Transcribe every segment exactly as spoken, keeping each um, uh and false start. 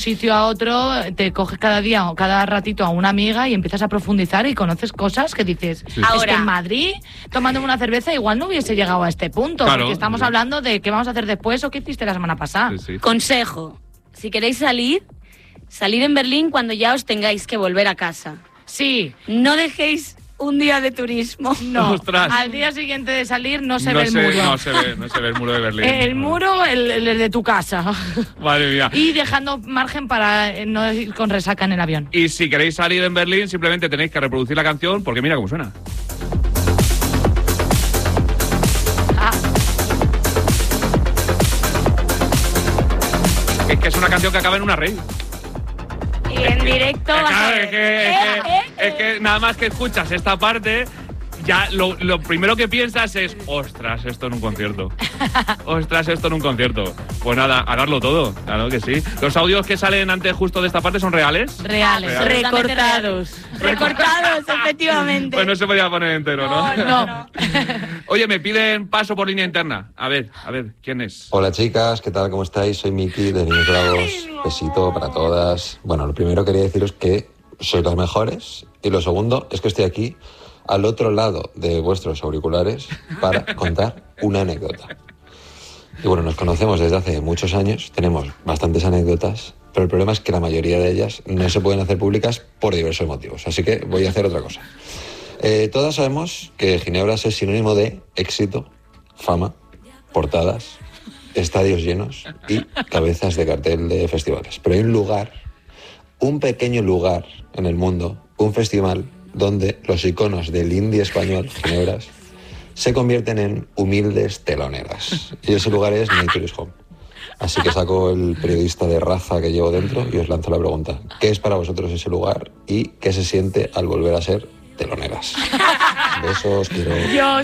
sitio a otro, te coges cada día o cada ratito a una amiga y empiezas a profundizar y conoces cosas que dices, sí. es Ahora. que en Madrid, tomando una cerveza, igual no hubiese llegado a este punto, claro, porque estamos sí. hablando de qué vamos a hacer después o qué hiciste la semana pasada. Sí, sí. Consejo, si queréis salir, salir en Berlín cuando ya os tengáis que volver a casa. Sí. No dejéis un día de turismo. No, Ostras. Al día siguiente de salir no se no ve se, el muro. No se ve, no se ve el muro de Berlín. El muro, el, el de tu casa. Madre mía. Y dejando margen para no ir con resaca en el avión. Y si queréis salir en Berlín, simplemente tenéis que reproducir la canción, porque mira cómo suena. Ah. Es que es una canción que acaba en una rave. Y en directo es que, vas a ver. Es que, es, que, eh, eh, es que nada más que escuchas esta parte, ya lo, lo primero que piensas es, ostras, esto en un concierto. Ostras, esto en un concierto. Pues nada, a darlo todo, claro que sí. ¿Los audios que salen antes justo de esta parte son reales? Reales, reales. Recortados. Recortados, efectivamente. Pues no se podía poner entero, ¿no? No, no, no. Oye, me piden paso por línea interna. A ver, a ver, ¿quién es? Hola chicas, ¿qué tal? ¿Cómo estáis? Soy Miki de Niños Bravos. Besito para todas. Bueno, lo primero quería deciros que sois las mejores. Y lo segundo es que estoy aquí al otro lado de vuestros auriculares para contar una anécdota. Y bueno, nos conocemos desde hace muchos años, tenemos bastantes anécdotas, pero el problema es que la mayoría de ellas no se pueden hacer públicas por diversos motivos. Así que voy a hacer otra cosa. Eh, todas sabemos que Ginebras es sinónimo de éxito, fama, portadas, estadios llenos y cabezas de cartel de festivales. Pero hay un lugar, un pequeño lugar en el mundo, un festival donde los iconos del indie español, Ginebras, se convierten en humildes teloneras. Y ese lugar es Nature's Home. Así que saco el periodista de raza que llevo dentro y os lanzo la pregunta. ¿Qué es para vosotros ese lugar y qué se siente al volver a ser teloneras? Besos, quiero... Dios,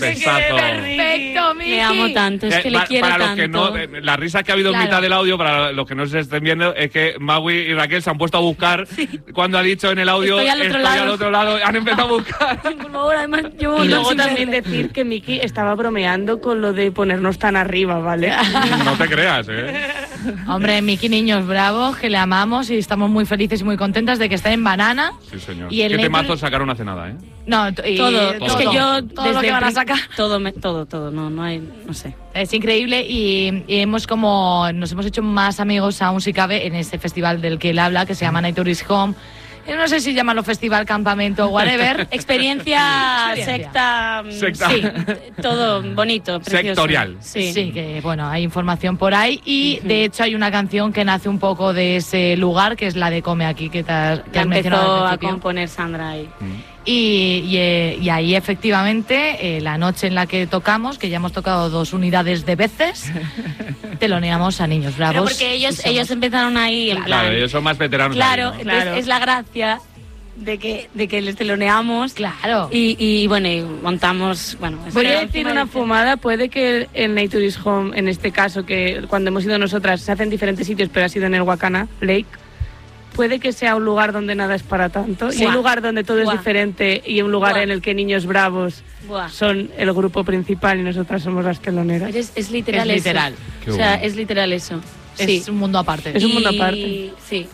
perfecto, Miki. Le amo tanto, es que eh, le para, quiero para tanto. Los que no, la risa que ha habido claro. en mitad del audio, para los que no se estén viendo, es que Magui y Raquel se han puesto a buscar sí. cuando ha dicho en el audio estoy al otro, estoy lado. al otro lado, han empezado a buscar. Por favor, además yo... Y luego también decir que Miki estaba bromeando con lo de ponernos tan arriba, ¿vale? No te creas, ¿eh? Hombre, Miki Niños Bravos, que le amamos y estamos muy felices y muy contentas de que esté en Banana. Sí, señor. Y el ¿Qué Nature... temazos sacaron hace nada, eh? No, y todo, todo. Es que yo... Todo desde lo que van a sacar. Todo, me, todo, todo, no, no hay, no sé. Es increíble y, y hemos como... Nos hemos hecho más amigos aún si cabe en este festival del que él habla, que se llama Nature's Home. No sé si llamarlo festival, campamento, whatever. Experiencia, secta, secta. Sí, todo bonito, precioso. Sectorial. Sí. sí, que bueno, hay información por ahí y uh-huh. de hecho hay una canción que nace un poco de ese lugar, que es la de Come Aquí, que te has, que has mencionado a componer Sandra ahí. Uh-huh. Y, y, y ahí efectivamente, eh, la noche en la que tocamos, que ya hemos tocado dos unidades de veces, teloneamos a Niños Bravos. Pero porque ellos, somos... ellos empezaron ahí en Claro, plan... Claro, ellos son más veteranos. Claro, ahí, ¿no? claro. Es la gracia de que, de que les teloneamos. Claro. Y, y bueno, y montamos... Bueno, voy a decir una fumada, puede que el Nature's Home, en este caso, que cuando hemos ido nosotras, se hace en diferentes sitios, pero ha sido en el Wakana Lake, puede que sea un lugar donde nada es para tanto, sí. y un lugar donde todo Buah. es diferente, y un lugar Buah. en el que Niños Bravos Buah. son el grupo principal y nosotras somos las teloneras. Es, es literal es eso. Literal. O sea, es literal eso. Es sí. un mundo aparte. Es un mundo y... aparte. Sí.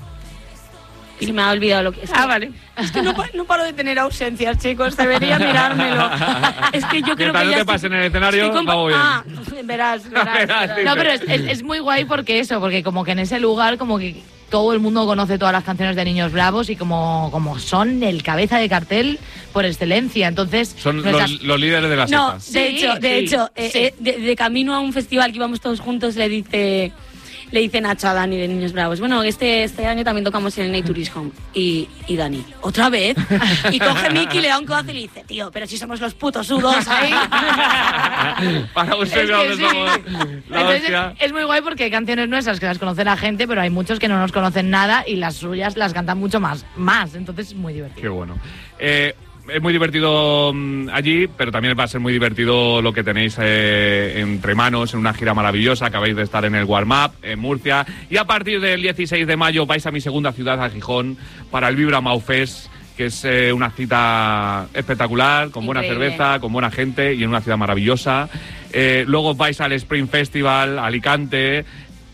Y se me ha olvidado lo que es. Ah, vale. Es que no, no paro de tener ausencias, chicos. Debería mirármelo. Es que yo creo que no ya te pasen en el escenario, compa- vamos bien. Ah, verás, verás. verás. No, pero es, es, es muy guay porque eso, porque como que en ese lugar como que todo el mundo conoce todas las canciones de Niños Bravos y como, como son el cabeza de cartel por excelencia. Entonces son nuestras... los, los líderes de la secta. No, de Sí, hecho, de sí, hecho, eh, sí. eh, de, de camino a un festival que íbamos todos juntos le dice... Le dice Nacho a Dani de Niños Bravos, bueno, este, este año también tocamos en el Nature's Home. Y, y Dani, ¿otra vez? Y coge Miki, le da un codazo y le dice, tío, pero si somos los putos sudos ahí. Para un serio, es que sí. la Entonces, hostia. es muy guay porque hay canciones nuestras que las conoce la gente, pero hay muchos que no nos conocen nada y las suyas las cantan mucho más. más. Entonces es muy divertido. Qué bueno. Eh, Es muy divertido mmm, allí, pero también va a ser muy divertido lo que tenéis eh, entre manos en una gira maravillosa. Acabáis de estar en el Warm-Up, en Murcia. Y a partir del dieciséis de mayo vais a mi segunda ciudad, a Gijón, para el Vibra Mau Fest, que es eh, una cita espectacular, con buena Increíble. cerveza, con buena gente y en una ciudad maravillosa. Eh, luego vais al Spring Festival, a Alicante.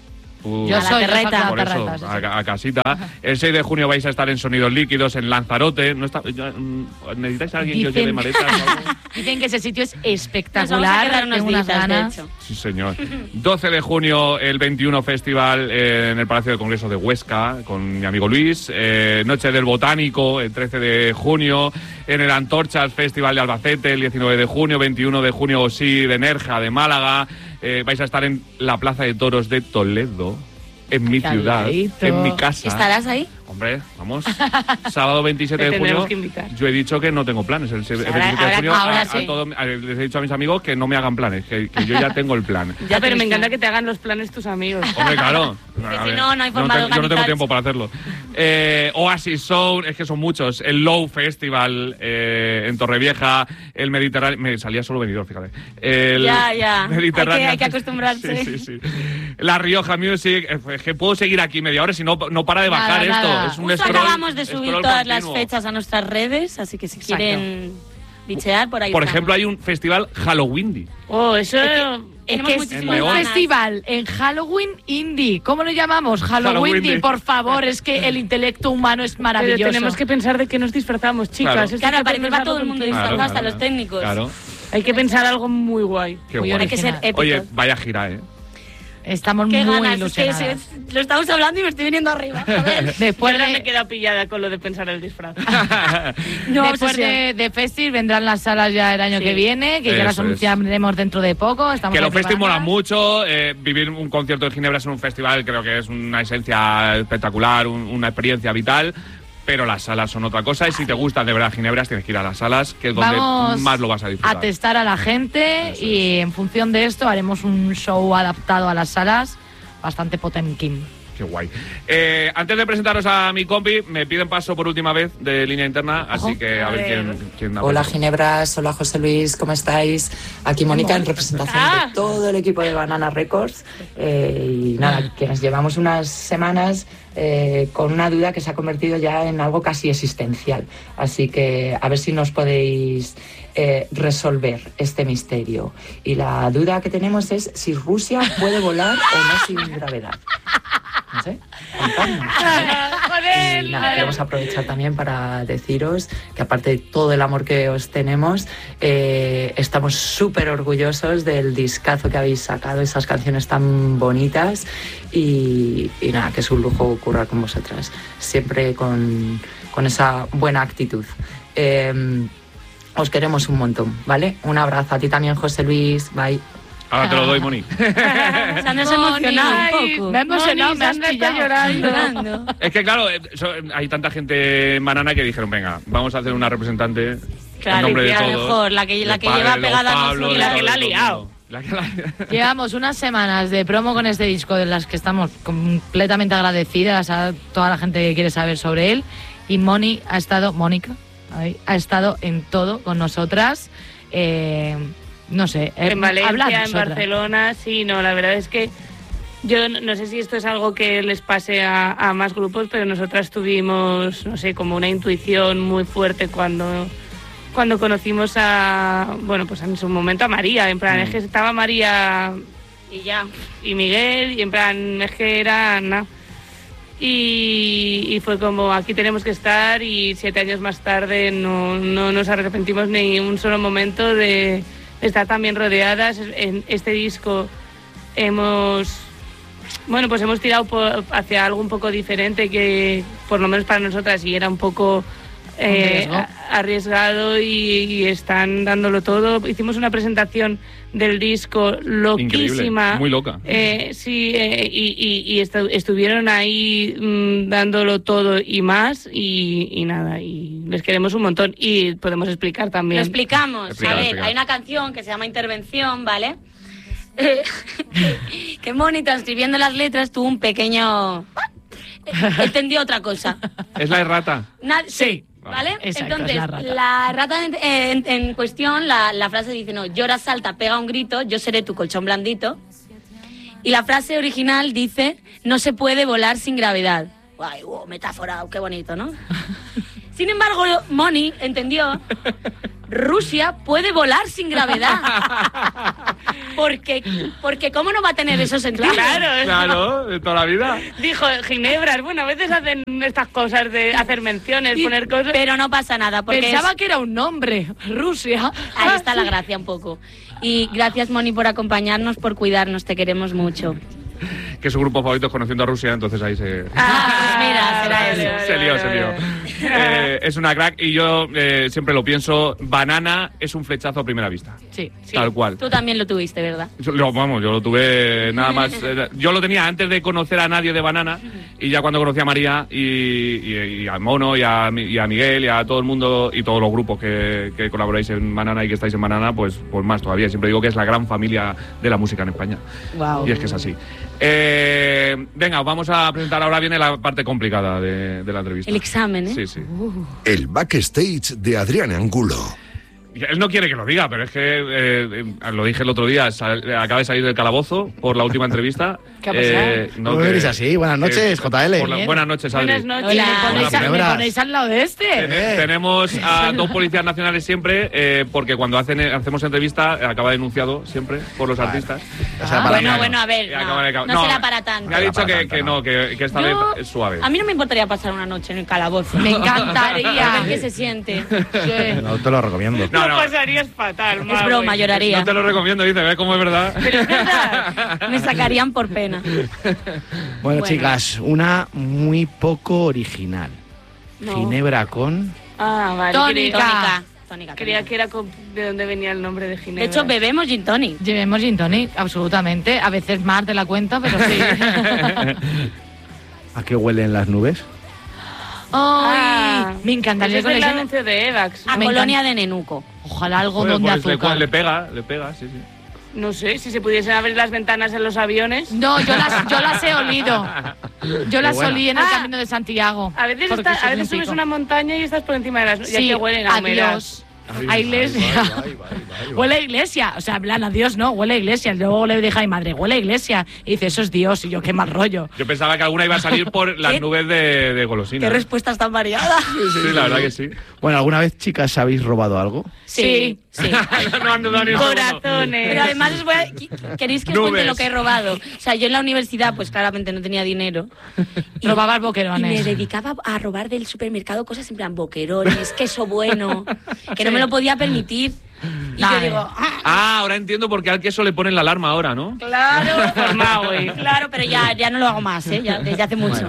Uh, yo soy la terreta. Por eso, a, a casita. El seis de junio vais a estar en Sonidos Líquidos, en Lanzarote. ¿No está, yo, ¿Necesitáis a alguien Dicen, que os lleve maletas? Dicen que ese sitio es espectacular. Tengo unas días, ganas. Sí, señor. doce de junio, el veintiuno Festival eh, en el Palacio de Congresos de Huesca, con mi amigo Luis. Eh, Noche del Botánico, el trece de junio. En el Antorchas Festival de Albacete, el diecinueve de junio. veintiuno de junio, Osí de Nerja, de Málaga. Eh, vais a estar en la Plaza de Toros de Toledo, en mi ciudad, en mi casa. ¿Estarás ahí? Hombre, vamos. Sábado veintisiete de junio. Yo he dicho que no tengo planes. El veintisiete ahora, de junio ahora a, sí. a todo, a, les he dicho a mis amigos que no me hagan planes, que, que yo ya tengo el plan. Ya, pero me encanta que te hagan los planes tus amigos. Hombre, claro. Si no, no hay forma no de Yo no tengo organizarse. tiempo para hacerlo. Eh, Oasis Sound, es que son muchos. El Low Festival eh, en Torrevieja, el Mediterráneo. Me salía solo venidor, fíjate. El Ya, ya. Mediterráneo. Hay que, hay que acostumbrarse. Sí, sí, sí. La Rioja Music. Es que puedo seguir aquí media hora, si no, no para de bajar Nada, esto. nada. Es un Justo scroll, acabamos de subir scroll todas continuo. las fechas a nuestras redes, así que si Exacto. quieren bichear, por ahí Por estamos. ejemplo, hay un festival Halloween. Oh, eso... Es Es Tenemos que es muchísimas un León. ganas. festival en Halloween indie. ¿Cómo lo llamamos? Halloween Halloween. indie, por favor. Es que el intelecto humano es maravilloso. Pero tenemos que pensar de qué nos disfrazamos, chicas. Claro. Esto Claro, hay al que parecer va pensarlo todo el con mundo tiempo. disfrazado, Claro, hasta claro, los técnicos. Claro. Hay que pensar algo muy guay. Qué Muy guay. Hay que ser original. épicos. Oye, vaya gira, ¿eh? Estamos Qué muy ganas, es que ilusionadas. se- lo estamos hablando y me estoy viniendo arriba. Joder. Después Yo ahora me he de, quedado pillada con lo de pensar el disfraz. No, después obsesión. de, de Festiv vendrán las salas ya el año Sí. que viene, que ya las Eso es. anunciaremos dentro de poco. Estamos Que ahí los festivals molan preparándolas. mucho, eh, vivir un concierto en Ginebra en un festival creo que es una esencia espectacular, un- una experiencia vital, pero las salas son otra cosa y si te gustan de verdad Ginebras tienes que ir a las salas, que es donde Vamos más lo vas a disfrutar. a testar a la gente Eso y en función de esto haremos un show adaptado a las salas bastante potemkin. Qué guay. Eh, antes de presentaros a mi compi, me piden paso por última vez de línea interna, así Ojo. que a ver quién, quién Hola habla. Ginebras, hola José Luis, ¿cómo estáis? Aquí Mónica en representación Ah. de todo el equipo de Banana Records eh, y nada, que nos llevamos unas semanas eh, con una duda que se ha convertido ya en algo casi existencial, así que a ver si nos podéis eh, resolver este misterio. Y la duda que tenemos es si Rusia puede volar o no sin gravedad. No sé, contadnos. Y nada, queremos aprovechar también para deciros que aparte de todo el amor que os tenemos, eh, estamos súper orgullosos del discazo que habéis sacado, esas canciones tan bonitas y, y nada, que es un lujo currar con vosotras, siempre con, con esa buena actitud. Eh, os queremos un montón, ¿vale? Un abrazo a ti también, José Luis, bye. Ahora te lo doy, Moni. Sandra se ha Moni, emocionado ay, un poco. me ha emocionado, Moni, me has Sandra está pillado. llorando. Llorando. Es que claro, eh, so- hay tanta gente en Banana que dijeron, venga, vamos a hacer una representante en Claro, nombre y de a lo todos. mejor, la que- la De que Pablo, lleva pegada a Pablo, nosotros. de Y la todo, que la ha de todo el liado. mundo. La que la- Llevamos unas semanas de promo con este disco de las que estamos completamente agradecidas a toda la gente que quiere saber sobre él. Y Moni ha estado, Mónica, ahí, ha estado en todo con nosotras. Eh, no sé, eh, En Valencia, hablad en vosotras. Barcelona, sí, no, la verdad es que yo no, no sé si esto es algo que les pase a, a más grupos, pero nosotras tuvimos, no sé, como una intuición muy fuerte cuando, cuando conocimos a, bueno, pues en su momento a María, en plan, Mm. es que estaba María Y ya. y Miguel, y en plan, es que era Ana. Y, y fue como, aquí tenemos que estar, y siete años más tarde no, no nos arrepentimos ni un solo momento de estar tan bien rodeadas. En este disco hemos, bueno, pues hemos tirado por- hacia algo un poco diferente, que por lo menos para nosotras y era un poco eh, riesgo. a- arriesgado, y, y están dándolo todo. Hicimos una presentación del disco loquísima. Increíble, muy loca. Eh, sí, eh, y, y- y estu- estuvieron ahí mm, dándolo todo y más, y, y nada, y les queremos un montón, y podemos explicar Lo también. explicamos. Explica, a ver, explica. hay una canción que se llama Intervención, ¿vale? Eh, que Moni, transcribiendo las letras, tuvo un pequeño... Entendió otra cosa. ¿Es la errata? Na- Sí. ¿Vale? Exacto, Entonces, es la rata. la rata en, en- en cuestión, la, la frase dice, no, llora, salta, pega un grito, yo seré tu colchón blandito. Y la frase original dice, no se puede volar sin gravedad. Guay, wow, metáfora, qué bonito, ¿no? Sin embargo, Moni entendió Rusia puede volar sin gravedad. Porque, porque ¿cómo no va a tener eso sentido? Claro, Claro, de toda la vida. Dijo Ginebra, bueno, a veces hacen estas cosas de hacer menciones, Y- poner cosas. Pero no pasa nada, porque Pensaba es- que era un nombre, Rusia. ahí está la gracia un poco. Y gracias, Moni, por acompañarnos, por cuidarnos, te queremos mucho. Que su grupo favorito es Conociendo a Rusia, entonces ahí se... Ah, pues mira, será vale, eso. vale, Se lió, vale, se lió. vale. Eh, es una crack y yo eh, siempre lo pienso, Banana es un flechazo a primera vista. Sí. Tal cual. Tú también lo tuviste, ¿verdad? Yo, lo- vamos, yo lo tuve nada más. eh, yo lo tenía antes de conocer a nadie de Banana y ya cuando conocí a María y, y, y a Mono y a, Mi- y a Miguel y a todo el mundo y todos los grupos que, que colaboráis en Banana y que estáis en Banana, pues, pues más todavía. Siempre digo que es la gran familia de la música en España. Wow. Y es que es así. Eh, venga, vamos a presentar ahora viene la parte complicada de, de la entrevista. El examen, ¿eh? Sí, sí. El backstage de Adrián Angulo. Él no quiere que lo diga, pero es que eh, eh, lo dije el otro día, sal- acaba de salir del calabozo por la última entrevista. ¿Qué ha pasado? Eh, No que- eres así. Buenas noches, que- J L. por la- buenas noches, Adri. Buenas noches. Hola, Hola. me ponéis, Hola, a- me Culebras. ponéis al lado de este. Ten- Tenemos a dos policías nacionales siempre, eh, porque cuando hacen, hacemos entrevista acaba denunciado siempre por los artistas. O sea, Ah, para Bueno, mí, bueno, a ver, Y no, acaba de- no será para tanto. Me ha dicho para que, tanto, que no. no, que, que esta Yo- vez es suave. A mí no me importaría pasar una noche en el calabozo. Me encantaría. A ver qué se siente. Sí. no te lo recomiendo. No, No, no. pasarías fatal, Es Mau, broma, eh. lloraría. No te lo recomiendo, dice, ¿ves cómo es verdad? Pero es verdad. Me sacarían por pena. Bueno, Bueno. chicas, una muy poco original. No. Ginebra con... Ah, vale. Tónica. Creía, Tónica. Tónica. creía tónica. que era con- de dónde venía el nombre de Ginebra. De hecho, bebemos gin tonic. Llevemos gin tonic, absolutamente. A veces más de la cuenta, pero sí. ¿A qué huelen las nubes? Ah, Ay, me encantaría ese es el con ese- anuncio de Evax. A Me colonia de Nenuco. Ojalá algodón Bueno, de pues le, azúcar. le pega, le pega, sí, sí. No sé, si se pudiesen abrir las ventanas en los aviones. No, yo las, yo las he olido. Yo las buena. olí en el Ah. camino de Santiago. A veces, porque está- soy a veces subes olímpico. una montaña y estás por encima de las nubes. Sí, Ya que huelen a humedad. adiós. A iglesia. Huele a iglesia. O sea, en plan, adiós, no, huele a iglesia. Luego le dije a mi madre, huele a iglesia. Y dice, eso es Dios. Y yo, qué mal rollo. Yo pensaba que alguna iba a salir por las ¿Qué? nubes de, de golosina. Qué respuestas tan variadas. Sí, la verdad que sí. Bueno, ¿alguna vez, chicas, habéis robado algo? Sí. Sí. no han dudado ni un segundo. Corazones. Pero además os voy a... qu- ¿Queréis que os Nubes. cuente lo que he robado? O sea, yo en la universidad, pues claramente no tenía dinero. Y- Robabas Y me boquerones. dedicaba a robar del supermercado cosas en plan boquerones, queso bueno, que no me lo podía permitir. Y yo Vale. digo, ah, Ah, ahora entiendo por qué al queso le ponen la alarma ahora, ¿no? Claro, formado, güey. claro, pero ya, ya no lo hago más, ¿eh? Ya, desde hace mucho.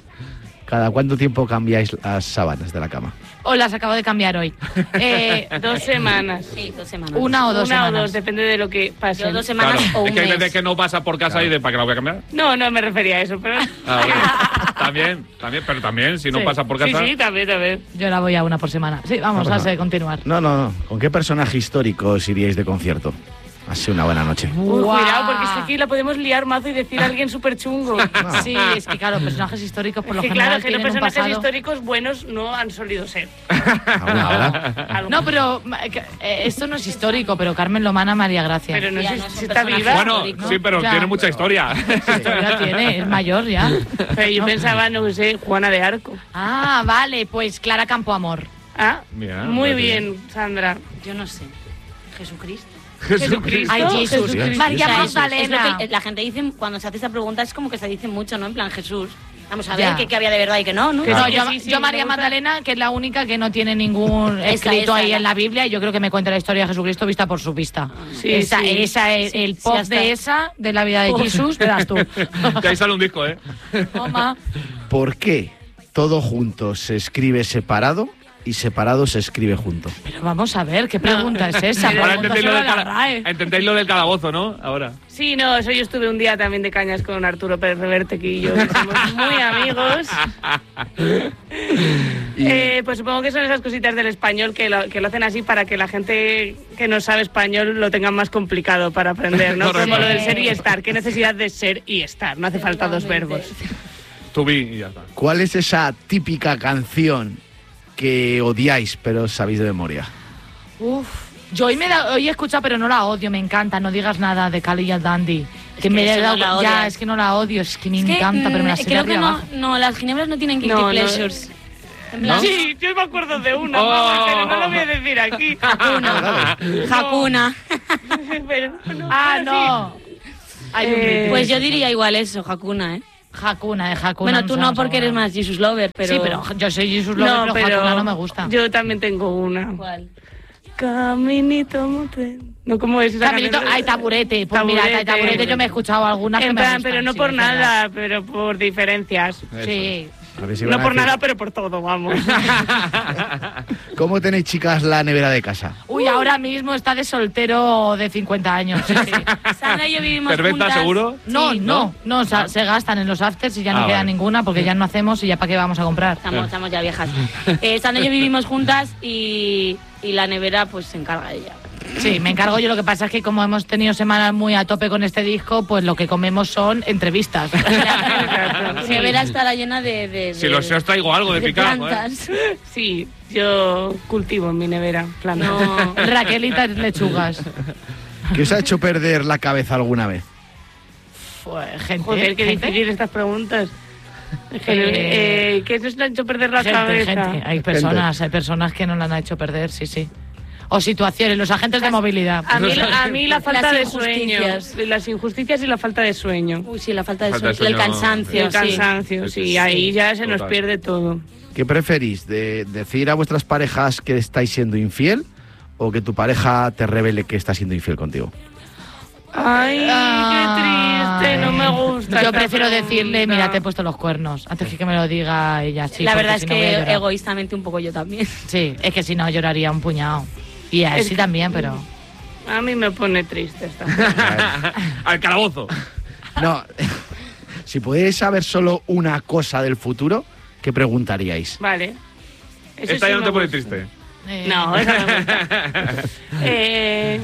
¿Cada cuánto tiempo cambiáis las sábanas de la cama? O las acabo de cambiar hoy. Eh, Dos semanas. Sí, dos semanas. una o dos Una semanas. o dos, depende de lo que pase. Yo dos semanas Claro. o un Es que hay mes. veces que no pasa por casa y de ¿para qué la voy a cambiar? No, no me refería a eso, pero... Ah, bueno. También, también, pero también, si no Sí. pasa por Sí, casa. sí, también, también. Yo la voy a una por semana. Sí, vamos No, a no. sé, continuar. No, no, no. ¿Con qué personaje histórico os iríais de concierto? Ha sido una buena noche. Uy, Guau. cuidado, porque es que aquí la podemos liar mazo y decir a alguien súper chungo. Sí, es que claro, personajes históricos por lo que general claro, que los tienen un personajes pasado. históricos buenos no han solido ser. ¿Alguna hora? Algo. No, pero ma- que- eh, esto no es histórico, pero Carmen Lomana me haría gracia. Pero no Ya, sé no es un si está personaje viva. Bueno, histórico. sí, pero Ya. tiene mucha historia. Ya tiene, es mayor ya. Pero yo pensaba, no sé, Juana de Arco. Ah, vale, pues Clara Campoamor. Ah, Mira, muy pues bien, Sandra. Yo no sé. Jesucristo. Jesucristo. Ay, Jesús. Jesucristo. María O sea, es- es Magdalena. lo que la gente dice, cuando se hace esa pregunta, es como que se dice mucho, ¿no? En plan, Jesús. Vamos a ver Ya. qué, qué había de verdad y qué no, ¿no? Que No, sí, yo, sí, sí, yo me María gusta. Magdalena, que es la única que no tiene ningún Esa, escrito esa, ahí la- en la Biblia, y yo creo que me cuenta la historia de Jesucristo vista por su vista. Sí, esa, sí. esa es Sí, el sí, pop hasta- de esa, de la vida de Jesús, verás tú. De ahí sale un disco, ¿eh? Toma. ¿Por qué todo junto se escribe separado y separado se escribe junto? Pero vamos a ver, ¿qué pregunta es esa? Ahora Ahora Pregunta entendéis lo, solo del a la cala- RAE. entendéis lo del calabozo, ¿no? Ahora. Sí, no, eso yo estuve un día también de cañas con Arturo Pérez Reverte, que yo somos muy amigos. Eh, pues supongo que son esas cositas del español que lo, que lo hacen así para que la gente que no sabe español lo tenga más complicado para aprender, ¿no? Correcto. Como lo del ser y estar. ¿Qué necesidad de ser y estar? No hace falta dos verbos. To be y ya está. ¿Cuál es esa típica canción que odiáis pero sabéis de memoria? Uf. Yo hoy, me da- hoy he escuchado, pero no la odio, me encanta. No digas nada de Cali y el Dandy. Que que me he eso dado, no la ya, odias. es que no la odio, es que me Es que, encanta, pero me la mm, sé de creo que arriba no, abajo. no, las ginebras no tienen guilty No, no. pleasures. ¿No? Sí, yo me acuerdo de una, oh. pero no lo voy a decir aquí. Hakuna. Hakuna. no, ah, no. Sí. Eh, pues yo diría igual eso, Hakuna, ¿eh? Hakuna, de Hakuna. Bueno, tú no porque eres más Jesus Lover, pero... Sí, pero yo soy Jesus Lover, no, pero, pero Hakuna no me gusta. Yo también tengo una. ¿Cuál? Caminito motel. No, ¿cómo es esa Caminito, canción? hay taburete. Pues taburete. mira, hay taburete yo me he escuchado algunas en que me plan, gustan. pero no sí, por nada, pero por diferencias. Eso. Sí. Si no por nada, pero por todo, vamos. ¿Cómo tenéis, chicas, la nevera de casa? Uy, ahora mismo está de soltero de cincuenta años. Sí, sí. Sandra y yo vivimos ¿Cerveza juntas. seguro? No, Sí. no, no, o sea, se gastan en los afters y ya no Ah, queda vale. ninguna porque ya no hacemos y ya para qué vamos a comprar. Estamos, estamos ya viejas. Eh, Sandra y yo vivimos juntas y, y la nevera pues se encarga ella. Sí, me encargo yo. Lo que pasa es que como hemos tenido semanas muy a tope con este disco, pues lo que comemos son entrevistas. La nevera estará llena de... de, Si de los os traigo algo de, de picar. plantas. ¿eh? Sí, yo cultivo en mi nevera plantas. No. Raquelitas lechugas. ¿Qué os ha hecho perder la cabeza alguna vez? Pues, gente, Joder, qué gente. difícil estas preguntas. Eh, Eh, ¿Qué nos ha hecho perder la gente, cabeza? gente. Hay personas, hay personas que nos la han hecho perder, sí, sí. O situaciones, los agentes de movilidad. A mí, a mí la falta Las de sueño. injusticias. Las injusticias y la falta de sueño. Uy, sí, la falta de Falta de sueño. El sueño. cansancio, El sí. cansancio, sí. Sí, Ahí sí. ya se nos Total. pierde todo. ¿Qué preferís? ¿De decir a vuestras parejas que estáis siendo infiel o que tu pareja te revele que está siendo infiel contigo? Ay, qué triste, no me gusta. Yo esta prefiero pregunta. decirle, mira, te he puesto los cuernos, antes que que me lo diga ella. Sí, la porque verdad si es no voy a que llorar. egoístamente un poco yo también. Sí, es que si no lloraría un puñado. Y a él Es sí que- también, pero... A mí me pone triste esta. Al calabozo. No, si pudierais saber solo una cosa del futuro, ¿qué preguntaríais? Vale. Eso Esta sí ya no me te pone gusta. triste. eh, No, esa me gusta. eh,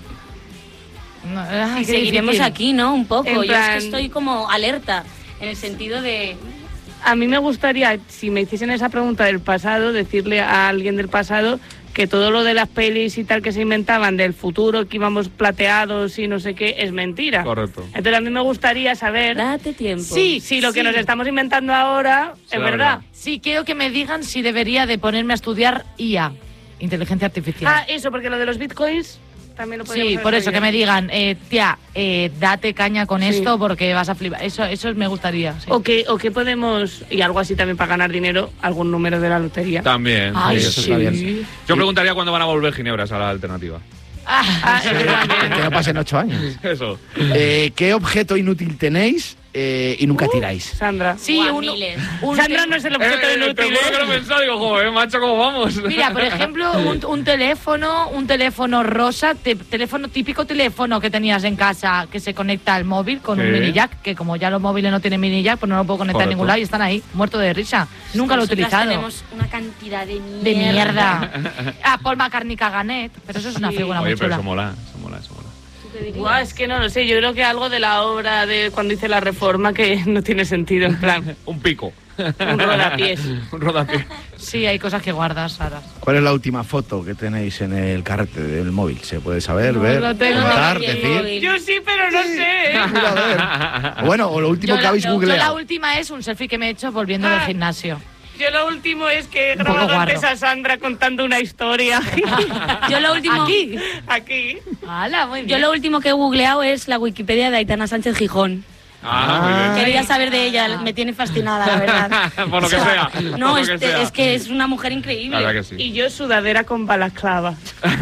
no, ay, Y qué seguiremos difícil. aquí, ¿no? Un poco. En Yo es plan- que estoy como alerta, en el sentido de... a mí me gustaría, si me hiciesen esa pregunta del pasado, decirle a alguien del pasado que todo lo de las pelis y tal que se inventaban del futuro, que íbamos plateados y no sé qué, es mentira. Correcto. Entonces a mí me gustaría saber Date tiempo. Sí, si lo que sí. nos estamos inventando ahora es Será verdad. verdad. Sí, quiero que me digan si debería de ponerme a estudiar I A, inteligencia artificial. Ah, eso, porque lo de los bitcoins también lo podríamos Sí, haber por eso, sabido. que me digan, eh, tía, eh, date caña con Sí. esto porque vas a flipar. Eso, eso me gustaría. Sí. O que, o que podemos, y algo así también para ganar dinero, algún número de la lotería. También. Ay, eso está bien. sí. Yo preguntaría cuándo van a volver Ginebras a la alternativa. Ah, eso también. Que no pasen ocho años. Eso. Eh, ¿Qué objeto inútil tenéis eh, y nunca tiráis? Sandra. Sí, Buah, un, miles. un Sandra te- no es el objeto Eh, inútil. te juro que lo he ¿eh? pensado, digo, joder, macho, ¿cómo vamos? Mira, por ejemplo, un, un teléfono, un teléfono rosa, te- teléfono típico teléfono que tenías en casa que se conecta al móvil con un Sí. mini jack, que como ya los móviles no tienen mini jack, pues no lo puedo conectar a Correcto. ningún lado y están ahí, muerto de risa. Nunca lo he Nosotras utilizado. tenemos una cantidad de mierda. De mierda. Ah, Paul McCartney Caganet, pero eso es una Sí. figura Oye, muy pero chula. eso mola, eso mola, eso mola. Buah, es que no lo sé, yo creo que algo de la obra de cuando hice la reforma que no tiene sentido, en plan, Un pico. un rodapiés. Un rodapiés. Sí, hay cosas que guardas, Sara. ¿Cuál es la última foto que tenéis en el carrete del móvil? ¿Se puede saber, No ver, la tengo. contar, No, no, decir? móvil. Yo sí, pero no sé. Mira, a ver. Bueno, o lo último Yo que la, habéis yo la googleado. última es un selfie que me he hecho volviendo Ah. del gimnasio. Yo lo último es que he Un poco grabado antes guarro. a Sandra contando una historia. Yo lo último... Aquí. Aquí. ¡Hala, muy bien! Yo lo último que he googleado es la Wikipedia de Aitana Sánchez Gijón. Ah, muy bien. Quería saber de ella, me tiene fascinada, la verdad. Por lo que sea. No, por es, lo que sea. es que es una mujer increíble. La verdad que sí. Y yo sudadera con balaclava.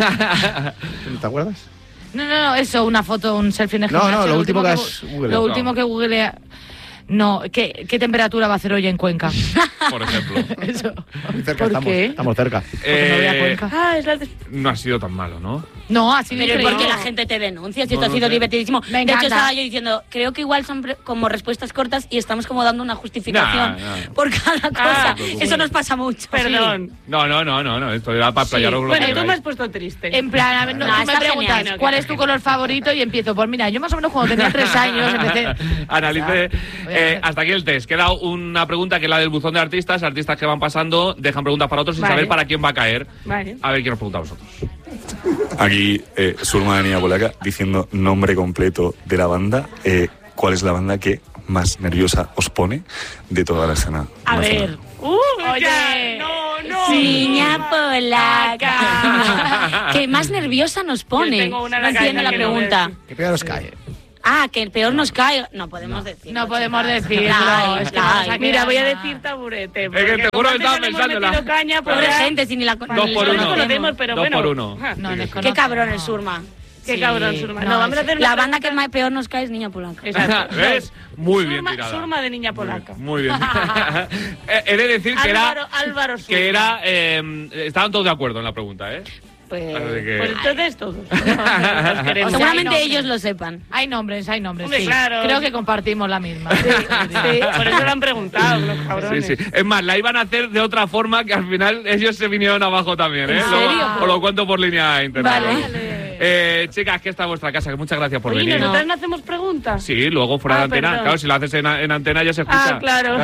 ¿Te acuerdas? No, no, no, eso, una foto, un selfie en el No, no, gimnasio. lo último que gu- has googleado. Lo último que googleé... No, ¿qué, ¿qué temperatura va a hacer hoy en Cuenca? Por ejemplo. Eso. Muy cerca ¿Por estamos. qué? Estamos cerca. Porque no voy a Eh, Cuenca. Ah, es la de... no ha sido tan malo, ¿no? No, así de Pero increíble. porque la gente te denuncia, si No esto ha lo sido sé. divertidísimo. Me De hecho, encanta. estaba yo diciendo, creo que igual son pre- como respuestas cortas y estamos como dando una justificación Nah, nah. por cada cosa. no, Eso nos pasa mucho. Perdón. No, no, no, no, no. Esto era para Sí. playar lo Bueno, que tú me has queráis. puesto triste. En plan, a ver, no, No, tú me está preguntas genial. cuál es tu color favorito y empiezo. Pues mira, yo más o menos cuando tenía tres años empecé... Analicé. Voy a Eh, ver. hasta aquí el test. Queda una pregunta que es la del buzón de artistas. Artistas que van pasando, dejan preguntas para otros sin Vale. saber para quién va a caer. Vale. A ver quién nos pregunta a vosotros. Aquí, eh, Surma de Niña Polaca, diciendo nombre completo de la banda. Eh, ¿Cuál es la banda que más nerviosa os pone de toda la escena A nacional? ver. Uh, Oye. ya, no. Niña polaca. Que más nerviosa nos pone. No entiendo la pregunta. Que peor os cae. Ah, que el peor nos cae. No podemos decir. No podemos decirlo. Ay, Es que ay, nos ha Mira, voy a quedado decir taburete. Es que te juro que estaba pensándola. Caña, Pobre gente, si ni la Dos por no uno. nos conocemos, pero Dos bueno. por uno. Ajá. No, les Qué conozco. cabrón el Surma. Qué Sí, cabrón, Surma. No, no, vamos a hacer La una banda que pregunta. más peor nos cae es Niña Polaca. Exacto. ¿Ves? Muy bien Surma, tirada. Surma de niña polaca. Muy bien. Eh, He de decir que Álvaro, era... Álvaro Surma. Que era... eh, estaban todos de acuerdo en la pregunta, ¿eh? Pues, Así que- Pues entonces todos. Nos queremos. seguramente Hay ellos nombres. lo sepan. Hay nombres, hay nombres. Hombre, sí. claro. Creo que compartimos la misma. Sí, por eso lo han preguntado, los cabrones. Sí, sí. Es más, la iban a hacer de otra forma que al final ellos se vinieron abajo también, ¿eh? ¿En Luego serio? os lo cuento por línea interna. Vale. Eh, chicas, que está vuestra casa, que muchas gracias por Oye, venir. ¿nosotras no hacemos preguntas? Sí, luego fuera Ah, de antena. perdón. Claro, si lo haces en, en antena ya se escucha. Ah, claro.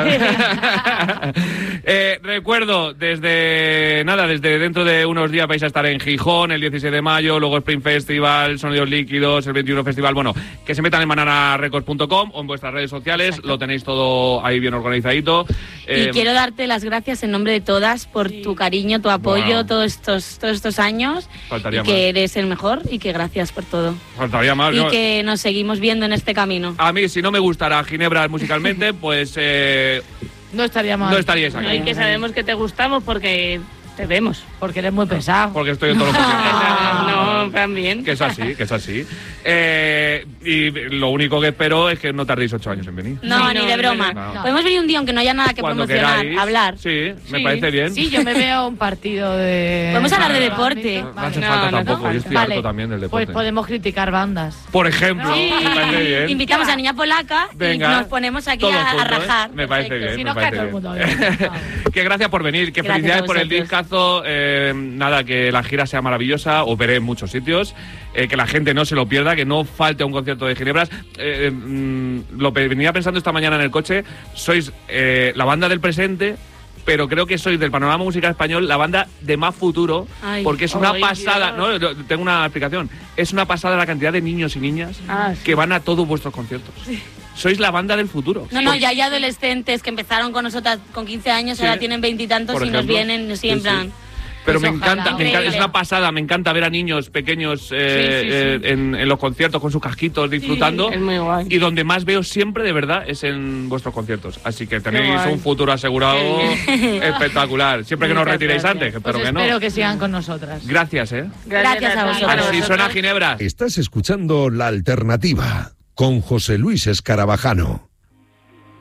eh, recuerdo, desde nada, desde dentro de unos días vais a estar en Gijón el dieciséis de mayo, luego Spring Festival, Sonidos Líquidos, el veintiuno Festival. Bueno, que se metan en banana records punto com o en vuestras redes sociales. Exacto. Lo tenéis todo ahí bien organizadito. Y Eh, quiero darte las gracias en nombre de todas por tu cariño, tu apoyo Bueno. todos estos todos estos años. Faltaría y que más. eres el mejor y que gracias por todo. Faltaría más. Y yo- que nos seguimos viendo en este camino. A mí, si no me gustara Ginebra musicalmente, pues eh, No estaríamos. no estaríais aquí. No, y que sabemos que te gustamos porque te vemos. Porque eres muy pesado. Porque estoy en todos los conciertos. No, también. Que es así, que es así. Eh, y lo único que espero es que no tardéis ocho años en venir. No, Sí, ni no, de no, broma. no. Podemos venir un día aunque no haya nada que Cuando promocionar, queráis. hablar. Sí, me Sí. parece bien. Sí, yo me veo un partido de. Podemos hablar de Vale, deporte. No hace No, falta no tampoco, hace yo estoy Vale, harto también del deporte. Pues podemos criticar bandas. Por ejemplo, Sí. me parece bien. Invitamos a Niña Polaca Venga. y nos ponemos aquí Todos a, a juntos, ¿eh? rajar. Me parece Perfecto. bien. Si me nos parece cae todo el mundo bien. bien. Que gracias por venir, que Gracias felicidades a por el vosotros. discazo. eh, nada, que la gira sea maravillosa, os veré en muchos sitios. eh, que la gente no se lo pierda, que no falte un concierto de Ginebras. Eh, mm, lo pe- venía pensando esta mañana en el coche, sois eh, la banda del presente, pero creo que sois del panorama musical español la banda de más futuro, Ay. porque es una Ay, pasada, Dios. no, tengo una explicación, es una pasada la cantidad de niños y niñas Ah, sí. que van a todos vuestros conciertos. Sois la banda del futuro. No, no, ya hay adolescentes que empezaron con nosotras con quince años, Sí. ahora tienen veintitantos Por y nos ejemplo. vienen Sí, siempre. sí. Pero Pues me ojalá. encanta, me encanta, es Increíble. una pasada, me encanta ver a niños pequeños eh, Sí, sí, sí. eh, en, en los conciertos con sus casquitos disfrutando. es muy guay. Y donde más veo siempre, de verdad, es en vuestros conciertos. Así que tenéis guay. un futuro asegurado espectacular. Siempre que nos Muchas retiréis gracias. antes, que Pues espero que no. espero que sigan con nosotras. Gracias, ¿eh? Gracias a vosotros. Así suena Ginebra. Estás escuchando La Alternativa con José Luis Escarabajano.